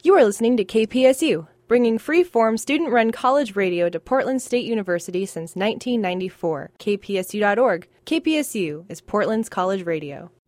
You are listening to KPSU, bringing free-form student-run college radio to Portland State University since 1994. KPSU.org. KPSU is Portland's college radio.